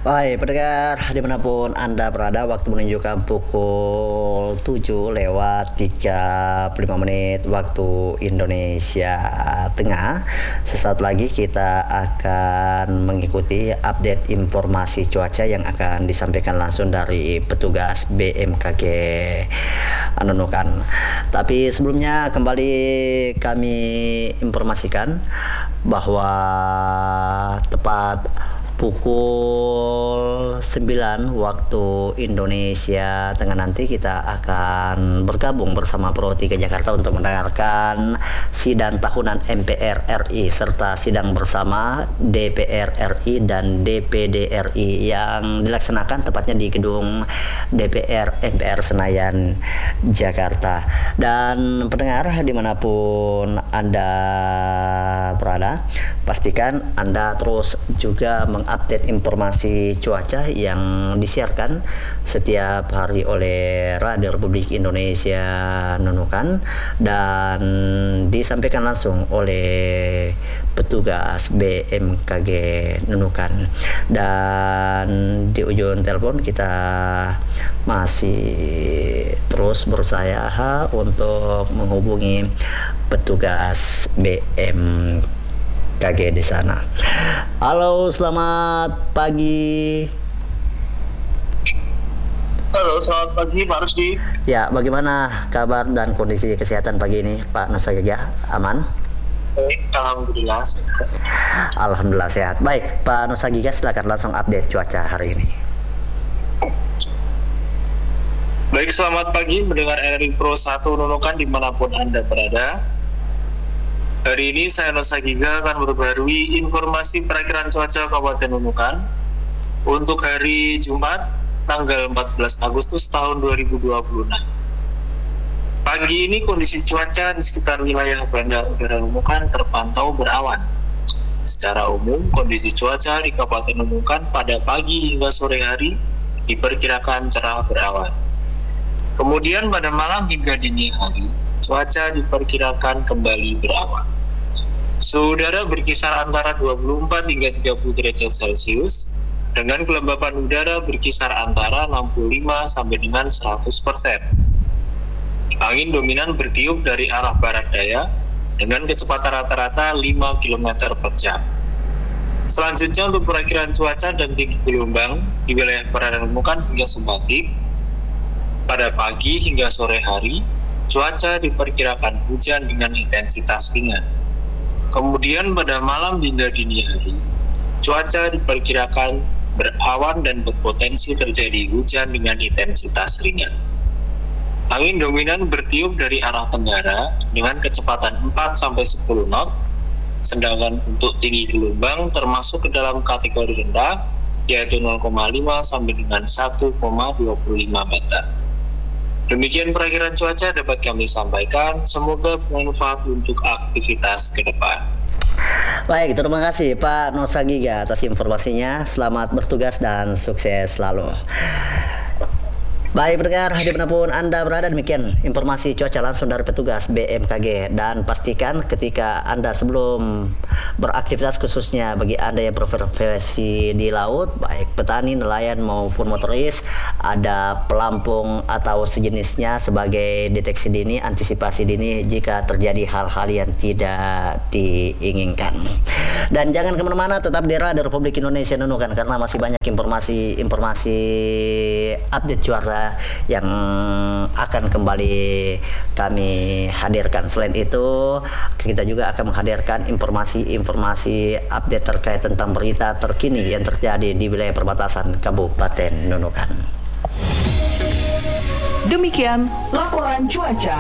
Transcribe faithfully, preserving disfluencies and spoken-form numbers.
Baik, pendengar dimanapun Anda berada, waktu menunjukkan pukul tujuh lewat tiga puluh lima menit waktu Indonesia Tengah. Sesaat lagi kita akan mengikuti update informasi cuaca yang akan disampaikan langsung dari petugas B M K G Nunukan. Tapi sebelumnya kembali kami informasikan bahwa tepat pukul sembilan waktu Indonesia Tengah nanti kita akan bergabung bersama Pro tiga Jakarta untuk mendengarkan sidang tahunan M P R R I serta sidang bersama D P R R I dan D P D R I yang dilaksanakan tepatnya di gedung D P R M P R Senayan, Jakarta. Dan pendengar dimanapun Anda berada, pastikan Anda terus juga meng update informasi cuaca yang disiarkan setiap hari oleh Radio Republik Indonesia Nunukan dan disampaikan langsung oleh petugas B M K G Nunukan. Dan di ujung telepon kita masih terus berusaha untuk menghubungi petugas B M K G di sana. Halo, selamat pagi. Halo, selamat pagi Pak Rusdi. Ya, bagaimana kabar dan kondisi kesehatan pagi ini Pak Nusagiga? Aman? Baik, alhamdulillah. Alhamdulillah sehat. Baik, Pak Nusagiga, silakan langsung update cuaca hari ini. Baik, selamat pagi mendengar R R I Pro satu Nunukan dimanapun Anda berada. Hari ini saya Nusa Giga akan memperbarui informasi perakiraan cuaca Kabupaten Nunukan untuk hari Jumat tanggal empat belas Agustus tahun dua ribu dua puluh enam. Pagi ini kondisi cuaca di sekitar wilayah Bandar Udara Nunukan terpantau berawan. Secara umum kondisi cuaca di Kabupaten Nunukan pada pagi hingga sore hari diperkirakan cerah berawan. Kemudian pada malam hingga dini hari cuaca diperkirakan kembali berawan. Suhu udara berkisar antara dua puluh empat hingga tiga puluh derajat Celcius dengan kelembapan udara berkisar antara enam puluh lima sampai dengan seratus persen. Angin dominan bertiup dari arah barat daya dengan kecepatan rata-rata lima kilometer per jam. Selanjutnya untuk perakiraan cuaca dan tinggi gelombang di wilayah perairan Nunukan hingga Sumatera pada pagi hingga sore hari cuaca diperkirakan hujan dengan intensitas ringan. Kemudian pada malam hingga dini hari, cuaca diperkirakan berawan dan berpotensi terjadi hujan dengan intensitas ringan. Angin dominan bertiup dari arah tenggara dengan kecepatan empat sampai sepuluh knot, sedangkan untuk tinggi gelombang termasuk ke dalam kategori rendah, yaitu nol koma lima sampai dengan satu koma dua puluh lima meter. Demikian perakiraan cuaca dapat kami sampaikan. Semoga bermanfaat untuk aktivitas ke depan. Baik, terima kasih Pak Nusagiga atas informasinya. Selamat bertugas dan sukses selalu. Baik pendengar, dimanapun Anda berada, demikian informasi cuaca langsung dari petugas B M K G. Dan pastikan ketika Anda sebelum beraktivitas, khususnya bagi Anda yang berprofesi di laut, baik petani, nelayan maupun motoris, ada pelampung atau sejenisnya sebagai deteksi dini, antisipasi dini jika terjadi hal-hal yang tidak diinginkan. Dan jangan kemana-mana, tetap di Radio Republik Indonesia Nunukan karena masih banyak informasi-informasi update cuaca yang akan kembali kami hadirkan. Selain itu, kita juga akan menghadirkan informasi-informasi update terkait tentang berita terkini yang terjadi di wilayah perbatasan Kabupaten Nunukan. Demikian laporan cuaca.